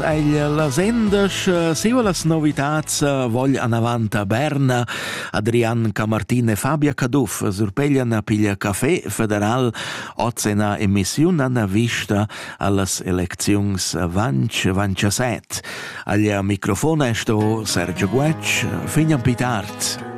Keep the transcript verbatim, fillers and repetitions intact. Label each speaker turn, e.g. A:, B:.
A: egl las endas, siu las novitats vogl an avant a Berna. Adrian Camartin e Fabia Caduff surpeglian a piglia caffè federal ozena emissiun ana vista allas elecziuns vanch vanchaset. Aglia microfona sto Sergio Guetsch, finiam pitart.